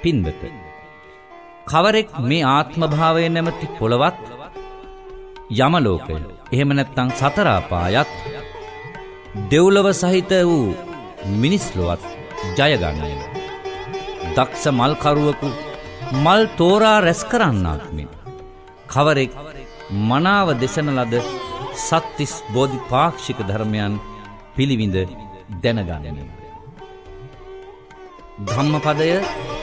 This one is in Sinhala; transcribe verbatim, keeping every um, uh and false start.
පින්වත, කවරෙක් මේ ආත්මභාවය නැමැති පොළවත්, යමලෝකය, එහෙම නැත්නම් සතර අපායත්, දෙව්ලොව සහිත වූ මිනිස් ලොවත් ජය ගන්නේම දක්ෂ මල්කරුවෙකු මල් තෝරා රැස් කරන්නාක් මෙන් කවරෙක් මනාව දෙසන ලද සත්තිස් බෝධිපාක්ෂික ධර්මයන් පිළිවිඳ දැනගන්නේ. ධම්මපදය